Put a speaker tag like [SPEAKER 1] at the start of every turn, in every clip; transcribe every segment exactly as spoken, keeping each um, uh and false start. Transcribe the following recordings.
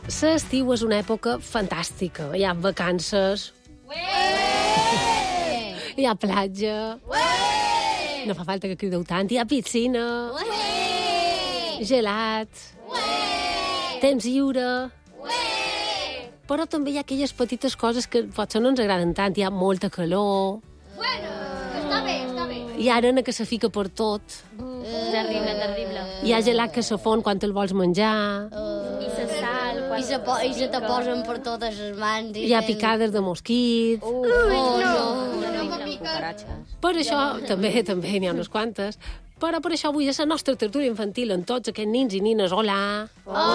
[SPEAKER 1] l'estiu és una època fantàstica. Hi ha vacances,
[SPEAKER 2] Ué!
[SPEAKER 1] hi ha platja,
[SPEAKER 2] Ué!
[SPEAKER 1] no fa falta que crideu tant, hi ha piscina,
[SPEAKER 2] Ué!
[SPEAKER 1] gelat,
[SPEAKER 2] Ué!
[SPEAKER 1] temps lliure...
[SPEAKER 2] Ué!
[SPEAKER 1] Però també hi ha aquelles petites coses que potser no ens agraden tant. Hi ha molta calor,
[SPEAKER 2] Bueno, està bé, està bé.
[SPEAKER 1] hi ha arena que se fica per tot,
[SPEAKER 3] Terrible, terrible.
[SPEAKER 1] hi ha gelat que se fon quan te'l vols menjar,
[SPEAKER 3] I se sal... Quan
[SPEAKER 4] I se, po I se te posen per totes les mans. I
[SPEAKER 1] hi ha
[SPEAKER 4] tens-
[SPEAKER 1] picades de mosquits...
[SPEAKER 4] Oh, no.
[SPEAKER 1] Per això, també també n'hi ha unes quantes, però per això avui a la nostra tertúlia infantil amb tots aquests nins i nines, hola!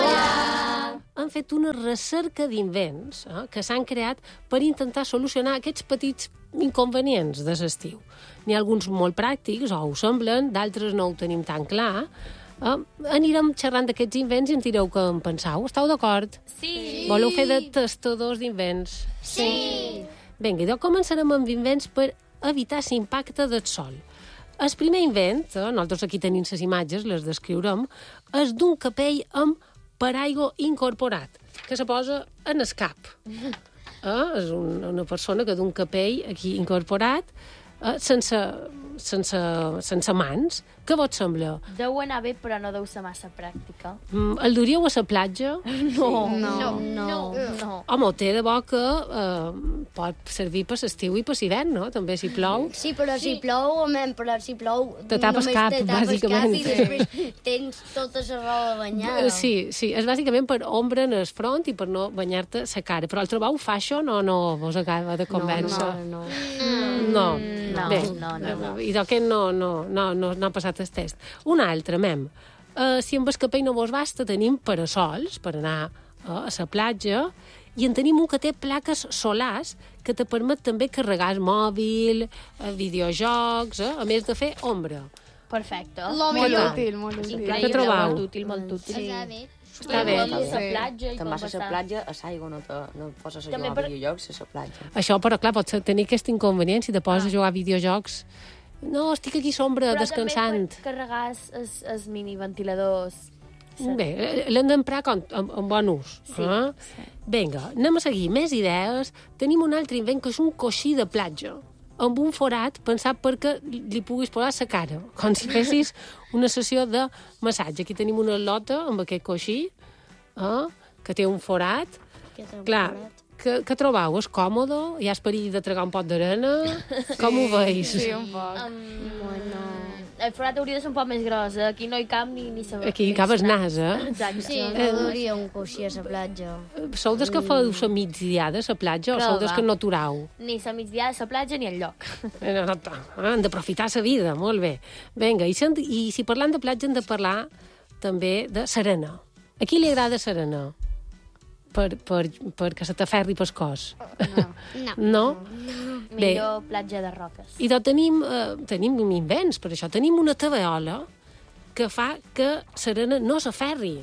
[SPEAKER 2] Hola!
[SPEAKER 1] Han fet una recerca d'invents eh, que s'han creat per intentar solucionar aquests petits inconvenients de l'estiu. N'hi ha alguns molt pràctics, o ho semblen, d'altres no ho tenim tan clar. Eh, anirem xerrant d'aquests invents i ens direu què en penseu. Esteu d'acord?
[SPEAKER 3] Sí.
[SPEAKER 1] Voleu fer de testadors d'invents?
[SPEAKER 2] Sí!
[SPEAKER 1] Vinga, doncs començarem amb invents per evitar l'impacte del sol. El primer invent, eh, nosaltres aquí tenim les imatges, les descriurem, és d'un capell amb paraigua incorporat, que se posa en el cap. Eh, és un, una persona que d'un capell aquí incorporat, eh, sense, sense, sense mans. Què vos sembla?
[SPEAKER 3] Deu anar bé, però no deu ser massa pràctica.
[SPEAKER 1] Mm, el duríeu a la platja?
[SPEAKER 3] No.
[SPEAKER 4] No, no.
[SPEAKER 3] No.
[SPEAKER 1] Home, té de bo que eh, pot servir per l'estiu i per l'hivern, no? També si plou.
[SPEAKER 4] Sí, però si plou, home, però si plou...
[SPEAKER 1] Te tapes
[SPEAKER 4] només
[SPEAKER 1] cap,
[SPEAKER 4] te tapes
[SPEAKER 1] bàsicament.
[SPEAKER 4] Cap I després tens tota la roba banyada.
[SPEAKER 1] Sí, sí, és bàsicament per ombra en el front i per no banyar-te la cara. Però el treball fa això no, no vos acaba de convèncer?
[SPEAKER 4] No, no,
[SPEAKER 1] No.
[SPEAKER 3] No,
[SPEAKER 1] Bé,
[SPEAKER 3] no, no, no.
[SPEAKER 1] I d'aquest no, no, no, no, no ha passat el test. Un altre, mem. Uh, si amb el capell no vos basta, tenim parasols per anar uh, a la platja i en tenim un que té plaques solars que te permet també carregar el mòbil, uh, videojocs, uh, a més de fer ombra.
[SPEAKER 3] Perfecte.
[SPEAKER 5] Molt
[SPEAKER 1] millor.
[SPEAKER 5] útil, molt útil.
[SPEAKER 3] Increïble,
[SPEAKER 1] Què trobau?
[SPEAKER 3] molt útil, molt útil.
[SPEAKER 4] Sí. Està bé.
[SPEAKER 1] Està bé.
[SPEAKER 3] Quan vas a
[SPEAKER 5] Sí.
[SPEAKER 3] la platja i
[SPEAKER 6] Te'n
[SPEAKER 3] quan
[SPEAKER 6] vas a
[SPEAKER 3] vas
[SPEAKER 6] la
[SPEAKER 3] a...
[SPEAKER 6] platja, a l'aigua no, te, no poses a
[SPEAKER 3] També
[SPEAKER 6] jugar
[SPEAKER 3] per-
[SPEAKER 6] a videojocs a la platja.
[SPEAKER 1] Això, però clar, pots tenir aquest inconvenient si te poses a jugar a videojocs. No, estic aquí a sombra,
[SPEAKER 3] Però
[SPEAKER 1] descansant.
[SPEAKER 3] també per carregar els, els miniventiladors.
[SPEAKER 1] Bé, l'hem d'emprar amb, amb, amb bon ús.
[SPEAKER 3] Sí,
[SPEAKER 1] eh? Vinga, anem a seguir. Més idees. Tenim un altre invent que és un coixí de platja amb un forat pensat perquè li puguis posar la cara, com si fessis una sessió de massatge. Aquí tenim una lota amb aquest coixí, eh? Que té un forat.
[SPEAKER 4] Que t'ha
[SPEAKER 1] Clar,
[SPEAKER 4] forat.
[SPEAKER 1] que, que trobau? És còmode? Hi ha el perill de tragar un pot d'arena? Com ho veus?
[SPEAKER 5] Sí, un poc.
[SPEAKER 4] Bueno...
[SPEAKER 3] El forat hauria de ser un poc més gros, eh? Aquí no hi cap ni, ni saber.
[SPEAKER 1] Aquí hi cap el nas, eh?
[SPEAKER 3] Exacte.
[SPEAKER 4] Sí, no duria un coixí a la platja.
[SPEAKER 1] Sou des que feu la migdiada a la platja o
[SPEAKER 3] Prova.
[SPEAKER 1] sou des que no aturau?
[SPEAKER 3] Ni a migdia a la platja ni enlloc.
[SPEAKER 1] Eh, no, no, Han d'aprofitar la vida, molt bé. Vinga, i, si, i si parlant de platja hem de parlar també de serena. A qui li agrada serena? Per, per, perquè se t'aferri pel cos.
[SPEAKER 4] No.
[SPEAKER 1] No? Bé,
[SPEAKER 3] Millor platja de roques.
[SPEAKER 1] i doncs tenim, eh, tenim invents per això. Tenim una taveola que fa que serena no s'aferri.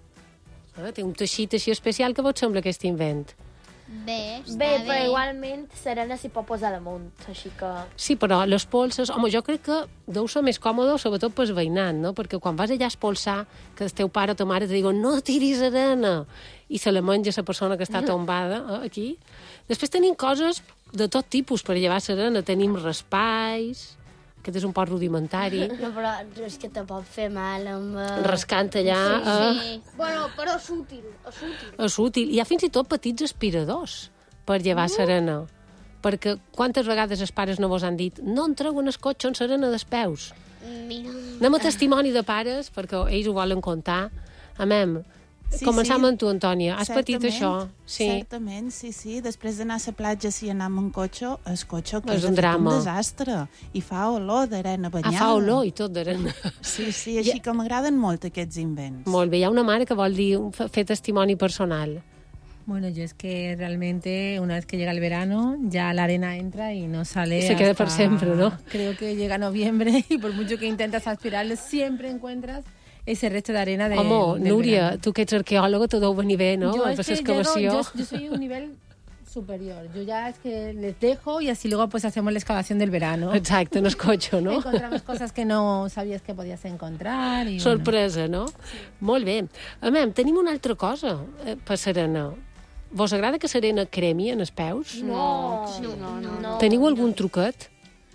[SPEAKER 1] Eh, té un teixit així especial. Què vos sembla aquest invent?
[SPEAKER 4] Bé, està
[SPEAKER 3] Bé,
[SPEAKER 4] bé.
[SPEAKER 3] però igualment Serena s'hi pot posar damunt, així que...
[SPEAKER 1] Sí, però les polses... Home, jo crec que deu ser més còmode, sobretot pel veïnat, no? Perquè quan vas allà a espolsar, que el teu pare o ta mare te diuen no tiris arena, i se la menja la persona que està tombada eh, aquí. Després tenim coses de tot tipus per llevar serena. Tenim raspalls, aquest és un poc rudimentari,
[SPEAKER 4] No, però és que te pot fer mal amb... eh,
[SPEAKER 1] rascant allà... Eh,
[SPEAKER 4] Sí.
[SPEAKER 2] Bueno, però és útil, és útil.
[SPEAKER 1] és útil. Hi ha fins i tot petits aspiradors per llevar serena. Perquè quantes vegades els pares no vos han dit no en treuen el cotxe en serena dels peus?
[SPEAKER 4] Mira.
[SPEAKER 1] Anem a testimoni de pares, perquè ells ho volen contar. Amem,
[SPEAKER 7] Sí,
[SPEAKER 1] començam
[SPEAKER 7] sí.
[SPEAKER 1] amb tu, Antònia. Has patit
[SPEAKER 7] Certament,
[SPEAKER 1] això? Sí.
[SPEAKER 7] Certament, sí, sí. Després d'anar a la platja, si anem en cotxe, el cotxe que
[SPEAKER 1] És
[SPEAKER 7] és
[SPEAKER 1] un
[SPEAKER 7] de fet
[SPEAKER 1] drama.
[SPEAKER 7] un desastre. I fa olor d'arena
[SPEAKER 1] Ah,
[SPEAKER 7] banyada.
[SPEAKER 1] fa olor i tot d'arena.
[SPEAKER 7] Sí, sí, així que m'agraden molt aquests invents.
[SPEAKER 1] Molt bé, hi ha una mare que vol dir, fer testimoni personal.
[SPEAKER 8] Bueno, yo es que realmente una vez que llega el verano ya la arena entra y no sale.
[SPEAKER 1] Se queda
[SPEAKER 8] hasta-
[SPEAKER 1] por siempre, ¿no?
[SPEAKER 8] Creo que llega noviembre y por mucho que intentas aspirarlo, siempre encuentras ese resto de arena de.
[SPEAKER 1] Home,
[SPEAKER 8] del
[SPEAKER 1] Núria,
[SPEAKER 8] verano.
[SPEAKER 1] tu que ets arqueòloga, t'ho deu venir bé, no?
[SPEAKER 8] Yo
[SPEAKER 1] Per
[SPEAKER 8] es que
[SPEAKER 1] l'excavació.
[SPEAKER 8] llego- yo, yo soy un nivel superior. Yo ya es que les dejo y así luego pues hacemos la excavación del verano.
[SPEAKER 1] Exacte, en el cotxe, no?
[SPEAKER 8] Encontramos cosas que no sabías que podías encontrar. Y,
[SPEAKER 1] Sorpresa, no? Sí. Molt bé. A més, tenim una altra cosa eh, per Serena. Vos agrada que Serena cremi en els peus?
[SPEAKER 3] No,
[SPEAKER 4] No, no, no.
[SPEAKER 3] no.
[SPEAKER 1] Teniu algun truquet?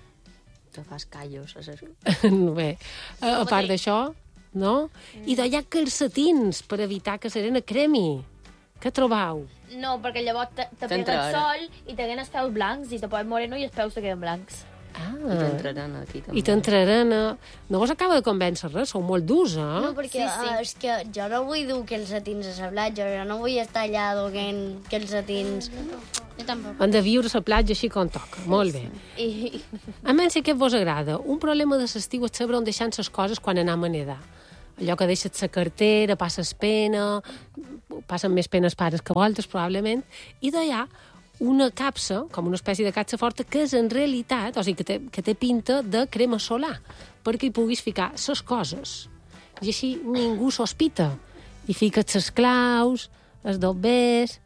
[SPEAKER 6] Te fas callos. A ses...
[SPEAKER 1] Bé, a, a part d'això, no? I d'allà calcetins per evitar que Serena cremi. Què trobau?
[SPEAKER 3] No, perquè llavors te, te pega
[SPEAKER 6] T'entra
[SPEAKER 3] el
[SPEAKER 6] ara.
[SPEAKER 3] sol i te queden els peus blancs i te pots moreno i els peus te queden blancs.
[SPEAKER 6] I
[SPEAKER 1] Ah,
[SPEAKER 6] t'entraran aquí també.
[SPEAKER 1] i t'entraran a... No vos acaba de convèncer res, sou molt durs, eh?
[SPEAKER 4] No, perquè
[SPEAKER 3] Sí, sí.
[SPEAKER 4] uh, és que jo no vull dur calcetins a la platja, jo no vull estar allà duent calcetins. Jo tampoc.
[SPEAKER 1] Han de viure a la platja així com toca. Molt bé.
[SPEAKER 3] I,
[SPEAKER 1] A menys que vos agrada. Un problema de l'estiu és saber on deixant les coses quan anem a nedar. Allò que deixes la cartera, passes pena, passen més penes pares que voltes, probablement, i d'allà una capsa, com una espècie de capsa forta, que és en realitat, o sigui, que té, que té pinta de crema solar, perquè hi puguis ficar les coses. I així ningú sospita. I fiques les claus, els dobbers...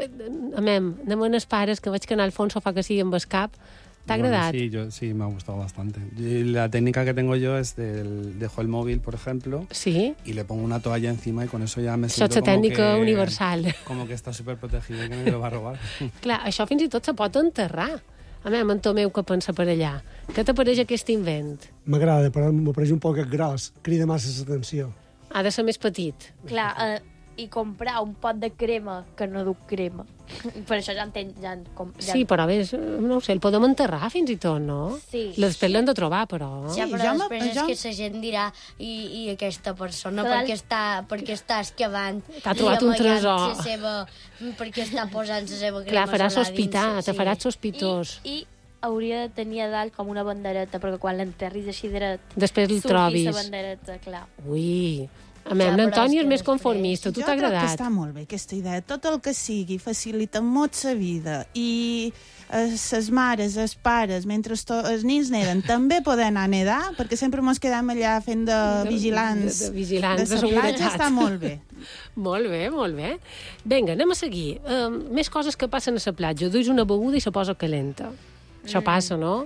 [SPEAKER 1] A mem, anem amb els pares, que veig que en Alfonso fa que sigui amb el cap. ¿Te ha
[SPEAKER 5] Bueno,
[SPEAKER 1] agradado?
[SPEAKER 5] sí, yo, sí, me ha gustado bastante. Y la técnica que tengo yo es del, dejo el móvil, por ejemplo,
[SPEAKER 1] Sí?
[SPEAKER 5] y le pongo una toalla encima y con eso ya me
[SPEAKER 1] Això
[SPEAKER 5] siento
[SPEAKER 1] és la
[SPEAKER 5] como
[SPEAKER 1] tècnica
[SPEAKER 5] que,
[SPEAKER 1] universal.
[SPEAKER 5] como que está súper protegido y que nadie lo va a robar.
[SPEAKER 1] Clar, això fins i tot se pot enterrar. A mi, en Tomeu, que pensa per allà. Què t'apareix aquest invent?
[SPEAKER 9] M'agrada, però m'ho pareix un poc gros. Crida massa l'atenció.
[SPEAKER 1] Ha de ser més petit.
[SPEAKER 3] clar, eh, i comprar un pot de crema que no du crema. Per això ja entenc... Ja, en com, ja
[SPEAKER 1] Sí, però a més, no ho sé, el podem enterrar fins i tot, no?
[SPEAKER 3] Sí.
[SPEAKER 1] Després l'hem de trobar, però...
[SPEAKER 4] Ja,
[SPEAKER 7] Sí,
[SPEAKER 4] però
[SPEAKER 7] jo me-
[SPEAKER 4] després
[SPEAKER 7] jo-
[SPEAKER 4] és que la gent dirà i, i aquesta persona
[SPEAKER 3] Clar.
[SPEAKER 4] perquè està, perquè està excavant
[SPEAKER 1] T'ha trobat un
[SPEAKER 4] i amagant
[SPEAKER 1] tresor.
[SPEAKER 4] la seva, perquè està posant la seva crema
[SPEAKER 1] Clar, farà
[SPEAKER 4] solar
[SPEAKER 1] sospitar,
[SPEAKER 4] dins,
[SPEAKER 1] te farà sospitós.
[SPEAKER 3] I, I hauria de tenir a dalt com una bandereta, perquè quan l'enterris així dret...
[SPEAKER 1] Després el
[SPEAKER 3] surti
[SPEAKER 1] trobis.
[SPEAKER 3] la bandereta, clar.
[SPEAKER 1] Ui... A
[SPEAKER 4] Ja,
[SPEAKER 1] mi,
[SPEAKER 4] però
[SPEAKER 1] l'Antoni
[SPEAKER 4] és
[SPEAKER 1] és
[SPEAKER 4] que
[SPEAKER 1] més
[SPEAKER 4] després-
[SPEAKER 1] conformista. Tu
[SPEAKER 7] Jo
[SPEAKER 1] t'ha
[SPEAKER 7] crec que
[SPEAKER 1] agradat?
[SPEAKER 7] està molt bé, aquesta idea. Tot el que sigui facilita molt la vida i les mares, els pares, mentre to- els nins neden, també poden anar a nedar, perquè sempre ens quedem allà fent de vigilants
[SPEAKER 1] de- de vigilants, de
[SPEAKER 7] de la platja.
[SPEAKER 1] seguretat.
[SPEAKER 7] Està molt bé.
[SPEAKER 1] Molt bé, molt bé. Vinga, anem a seguir. Uh, més coses que passen a la platja. Duis una beguda i se posa calenta. Això passa, no?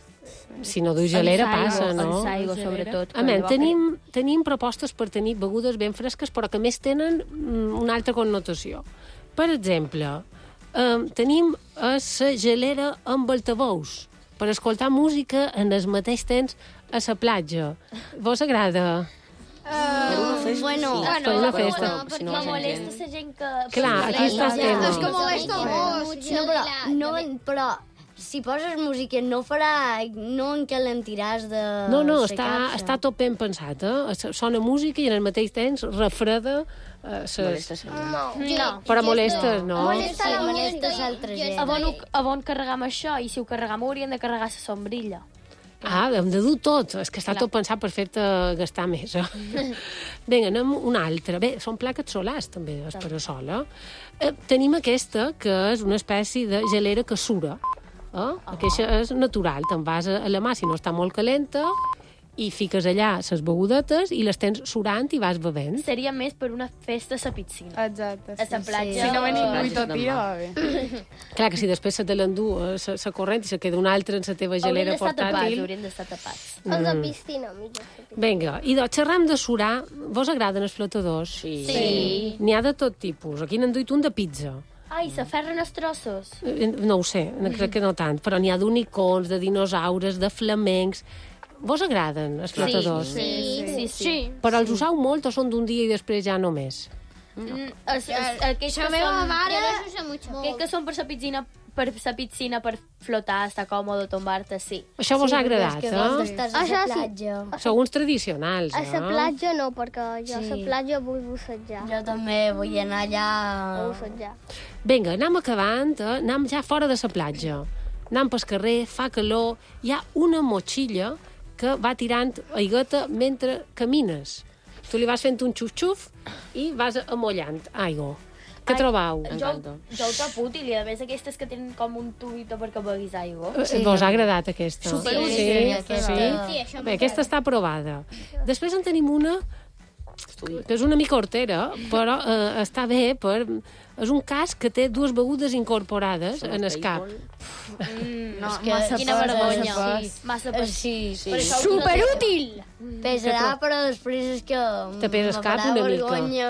[SPEAKER 1] Si no duis gelera, passa, no?
[SPEAKER 3] El saigo, sobretot.
[SPEAKER 1] A més, tenim, tenim propostes per tenir begudes ben fresques, però que a més tenen mm, una altra connotació. Per exemple, eh, tenim a la gelera amb altavous, per escoltar música en el mateix temps a la platja. Vos agrada?
[SPEAKER 6] Per una festa,
[SPEAKER 4] bueno,
[SPEAKER 6] sí.
[SPEAKER 1] per una festa.
[SPEAKER 6] Però, si no
[SPEAKER 3] Me
[SPEAKER 6] la gent-
[SPEAKER 3] molesta la gent que...
[SPEAKER 1] Clar, aquí està el tema.
[SPEAKER 2] És que molesta molt.
[SPEAKER 4] no, però, no, però si poses música no farà, no encalentiràs de
[SPEAKER 1] No, no,
[SPEAKER 4] la
[SPEAKER 1] està,
[SPEAKER 4] capsa.
[SPEAKER 1] està tot ben pensat, eh? Sona música i en el mateix temps refreda eh, ses...
[SPEAKER 6] Molesta ser.
[SPEAKER 2] No.
[SPEAKER 3] No.
[SPEAKER 1] Però molestes, no?
[SPEAKER 2] Molesta
[SPEAKER 4] Sí,
[SPEAKER 2] la
[SPEAKER 4] molesta
[SPEAKER 2] música.
[SPEAKER 4] l'altra
[SPEAKER 2] Jo
[SPEAKER 4] gent.
[SPEAKER 3] A on, a on carregam això? I si ho carregam hauríem de carregar la sombrilla.
[SPEAKER 1] Ah, hem de dur tot. És que està tot pensat per fer-te gastar més. Eh? Vinga, anem una altra. Bé, són plaques solars, també, es parasol, eh? eh? Tenim aquesta, que és una espècie de gelera que sura. Eh? Aquesta és natural. Te'n vas a la mà, si no està molt calenta, i fiques allà les begudetes i les tens surant i vas bevent.
[SPEAKER 3] Seria més per una festa a la piscina.
[SPEAKER 10] Exacte.
[SPEAKER 3] A la platja.
[SPEAKER 10] Si no ve ningú i
[SPEAKER 6] Sí.
[SPEAKER 10] tot tira, va bé.
[SPEAKER 1] Clar que si després se te l'endú la corrent i se queda una altra en la teva
[SPEAKER 3] Haurien
[SPEAKER 1] gelera
[SPEAKER 3] d'estar tapats,
[SPEAKER 1] portàtil...
[SPEAKER 3] haurien d'estar tapats.
[SPEAKER 2] Els de piscina, millor.
[SPEAKER 1] Vinga, i de xerram de surar. Vos agraden els flotadors?
[SPEAKER 6] Sí.
[SPEAKER 3] Sí.
[SPEAKER 1] N'hi ha de tot tipus. Aquí n'han duit un de pizza.
[SPEAKER 3] Ai, s'aferren els trossos.
[SPEAKER 1] Eh, No ho sé, no crec que no tant, però n'hi ha d'unicons, de dinosaures, de flamencs... Vos agraden els flotadors?
[SPEAKER 3] Sí, sí, sí.
[SPEAKER 1] Però els usau molt o són d'un dia i després ja només?
[SPEAKER 3] Mm, els, els, aquells que
[SPEAKER 2] La meva
[SPEAKER 3] són,
[SPEAKER 2] mare...
[SPEAKER 3] aquells que són per la piscina, per la piscina, per flotar, estar còmode, tombar-te, sí.
[SPEAKER 1] Això vos ha
[SPEAKER 4] perquè
[SPEAKER 1] agradat,
[SPEAKER 4] és que quan
[SPEAKER 1] eh?
[SPEAKER 4] estàs a
[SPEAKER 2] Això
[SPEAKER 4] la
[SPEAKER 2] sí.
[SPEAKER 4] platja.
[SPEAKER 1] Sou uns tradicionals,
[SPEAKER 2] A
[SPEAKER 1] eh?
[SPEAKER 2] la platja no, perquè jo a la
[SPEAKER 4] Sí.
[SPEAKER 2] platja vull bussejar.
[SPEAKER 4] Jo també vull anar allà...
[SPEAKER 2] A bussejar.
[SPEAKER 1] Vinga, anem acabant, eh? Anem ja fora de la platja. Anem pel carrer, fa calor, hi ha una motxilla que va tirant aigueta mentre camines. Tu li vas fent un xuf-xuf i vas amollant aigua. Què
[SPEAKER 3] Ai,
[SPEAKER 1] trobau?
[SPEAKER 3] Jo,
[SPEAKER 6] M'encanta.
[SPEAKER 3] jo ho trobo útil, i a més aquestes que tenen com un tubito perquè beguis aigua.
[SPEAKER 1] Sí, Vos ha agradat aquesta?
[SPEAKER 4] Superútil,
[SPEAKER 1] Sí,
[SPEAKER 4] aquesta.
[SPEAKER 1] sí.
[SPEAKER 2] Sí, això
[SPEAKER 1] Bé, aquesta està aprovada. Després en tenim una que és una mica hortera, però eh, està bé per... És un cas que té dues begudes incorporades en el cap.
[SPEAKER 3] Mm,
[SPEAKER 4] No,
[SPEAKER 3] és que
[SPEAKER 4] massa
[SPEAKER 3] quina
[SPEAKER 4] pes,
[SPEAKER 3] vergonya.
[SPEAKER 4] massa
[SPEAKER 3] Sí.
[SPEAKER 4] pes.
[SPEAKER 3] Massa pes.
[SPEAKER 4] Sí, sí.
[SPEAKER 3] Per això
[SPEAKER 2] Superútil!
[SPEAKER 4] Pesarà, però després és que...
[SPEAKER 1] Te pesa el cap una mica.
[SPEAKER 4] vergonya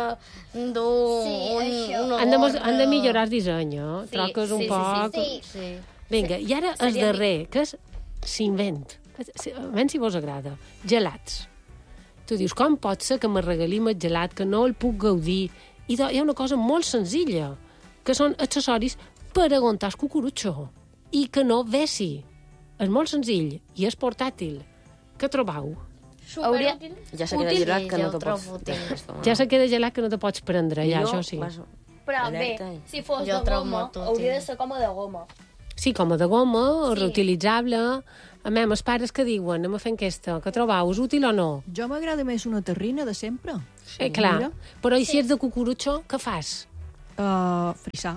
[SPEAKER 4] dur
[SPEAKER 2] Sí,
[SPEAKER 4] un,
[SPEAKER 2] això.
[SPEAKER 4] una
[SPEAKER 1] Han de,
[SPEAKER 4] gorra.
[SPEAKER 1] han de millorar el disseny, eh?
[SPEAKER 3] Sí,
[SPEAKER 1] Troques un
[SPEAKER 3] sí, sí,
[SPEAKER 1] poc...
[SPEAKER 2] Sí.
[SPEAKER 4] Sí.
[SPEAKER 1] Vinga, i ara el
[SPEAKER 3] Seria
[SPEAKER 1] darrer, que és s'invent. Almenys si vos agrada. Gelats. Tu dius, com pot ser que me regalim el gelat, que no el puc gaudir? I hi ha una cosa molt senzilla, que són accessoris per aguantar el cucurutxo i que no vessi. És molt senzill i és portàtil. Què trobau?
[SPEAKER 3] Hauria...
[SPEAKER 6] Ja se queda gelat que
[SPEAKER 4] jo
[SPEAKER 6] no te
[SPEAKER 4] el trobo
[SPEAKER 6] pots...
[SPEAKER 4] útil.
[SPEAKER 6] d'aquesta
[SPEAKER 1] Ja se queda gelat que no te pots prendre, ja, això sí.
[SPEAKER 6] Vas...
[SPEAKER 3] Però
[SPEAKER 6] Alerta,
[SPEAKER 3] bé,
[SPEAKER 6] eh?
[SPEAKER 3] si fos
[SPEAKER 4] Jo
[SPEAKER 3] de
[SPEAKER 4] trobo
[SPEAKER 3] goma,
[SPEAKER 4] molt útil.
[SPEAKER 3] hauria de ser com a de goma.
[SPEAKER 1] Sí, com a de goma,
[SPEAKER 3] Sí.
[SPEAKER 1] reutilitzable. A mi, els pares que diuen, anem a fer enquesta, que trobau, és útil o no?
[SPEAKER 10] Jo m'agrada més una terrina de sempre.
[SPEAKER 1] Eh, clar,
[SPEAKER 10] Mira.
[SPEAKER 1] però i si ets de cucurutxo, què fas?
[SPEAKER 10] Uh, frisar.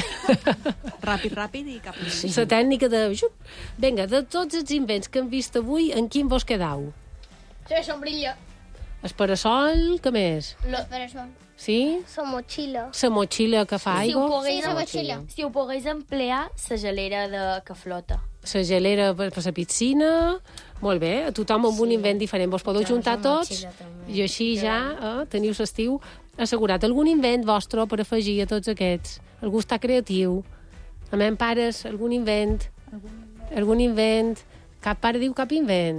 [SPEAKER 10] ràpid, ràpid i cap.
[SPEAKER 1] Sí. La tècnica de... Xup. Vinga, de tots els invents que hem vist avui, en quin vos quedau?
[SPEAKER 2] Sí, sombrilla.
[SPEAKER 1] El parasol, què més?
[SPEAKER 2] Lo... Per això.
[SPEAKER 1] Sí?
[SPEAKER 2] La motxilla.
[SPEAKER 1] La motxilla que fa
[SPEAKER 3] Si ho
[SPEAKER 1] aigua?
[SPEAKER 2] Sí,
[SPEAKER 3] pogués,
[SPEAKER 2] la motxilla.
[SPEAKER 3] si ho pogués emplear, la gelera de que flota.
[SPEAKER 1] La gelera per, per la piscina? Molt bé, a tothom amb un invent diferent. Vos podeu
[SPEAKER 4] Jo,
[SPEAKER 1] juntar
[SPEAKER 4] la
[SPEAKER 1] tots
[SPEAKER 4] motxilla també.
[SPEAKER 1] i així ja eh, teniu l'estiu assegurat. Algun invent vostre per afegir a tots aquests? Algú està creatiu? A meus pares, algun invent? Algun invent? Cap pare diu cap invent.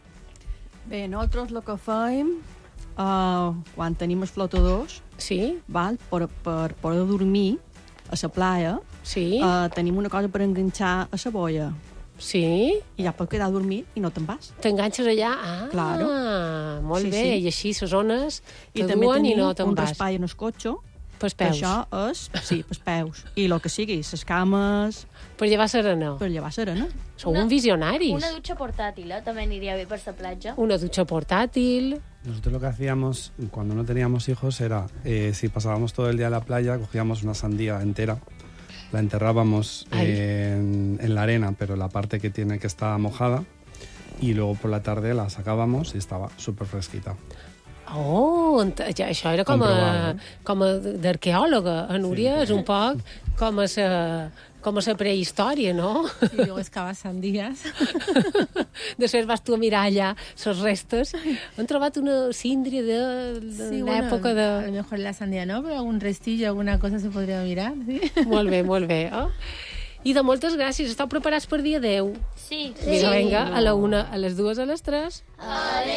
[SPEAKER 10] Bé, nosaltres el que fem, uh, quan tenim els flotadors,
[SPEAKER 1] Sí?
[SPEAKER 10] val, per, per poder dormir a la playa,
[SPEAKER 1] Sí?
[SPEAKER 10] uh, tenim una cosa per enganxar a la boia.
[SPEAKER 1] Sí?
[SPEAKER 10] I ja pots quedar a dormir i no te'n vas.
[SPEAKER 1] T'enganxes allà? Ah,
[SPEAKER 10] Claro.
[SPEAKER 1] molt
[SPEAKER 10] Sí,
[SPEAKER 1] bé.
[SPEAKER 10] sí.
[SPEAKER 1] I així les zones
[SPEAKER 10] I
[SPEAKER 1] te
[SPEAKER 10] també
[SPEAKER 1] duen i
[SPEAKER 10] tenim
[SPEAKER 1] no te'n
[SPEAKER 10] un
[SPEAKER 1] vas.
[SPEAKER 10] raspall en el cotxe,
[SPEAKER 1] Pels
[SPEAKER 10] que
[SPEAKER 1] peus.
[SPEAKER 10] això és, sí, pels peus. I el que sigui, les cames,
[SPEAKER 1] Per llevar serena.
[SPEAKER 10] per llevar serena.
[SPEAKER 1] Sou
[SPEAKER 3] Una-
[SPEAKER 1] un visionaris.
[SPEAKER 3] Una dutxa portàtil, eh? També aniria bé per la platja.
[SPEAKER 1] Una ducha portátil.
[SPEAKER 5] Nosotros lo que hacíamos cuando no teníamos hijos era, eh, si pasábamos todo el día en la playa, cogíamos una sandía entera, la enterrábamos
[SPEAKER 1] Ay.
[SPEAKER 5] eh, en, en la arena, pero la parte que tiene que está mojada, y luego por la tarde la sacábamos y estaba súper fresquita.
[SPEAKER 1] Oh, ent- ja, això era com a,
[SPEAKER 5] Comprovado.
[SPEAKER 1] com a d'arqueòloga. A Núria és un poc com a sa, com a sa prehistòria, no?
[SPEAKER 8] Y luego excavas sandías.
[SPEAKER 1] Després vas tu a mirar allà les restes. Han trobat una síndria de, de
[SPEAKER 8] Sí,
[SPEAKER 1] l'època
[SPEAKER 8] bueno, a
[SPEAKER 1] de...
[SPEAKER 8] lo mejor la sandía no, pero algún restillo, alguna cosa se podría mirar, ¿sí?
[SPEAKER 1] Molt bé, molt bé. Oh? I de moltes gràcies. Esteu preparats per dia deu?
[SPEAKER 3] Sí.
[SPEAKER 1] Vinga, vinga, a la una, a les dues, a les tres.